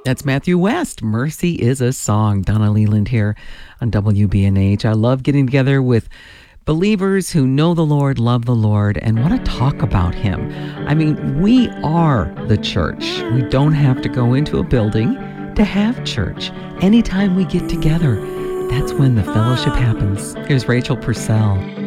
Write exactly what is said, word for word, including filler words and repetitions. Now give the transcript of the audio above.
That's Matthew West. Mercy is a Song. Donna Leland here on W B N H. I love getting together with believers who know the Lord, love the Lord, and want to talk about Him. I mean, we are the church. We don't have to go into a building to have church. Anytime we get together, that's when the fellowship happens. Here's Rachel Purcell.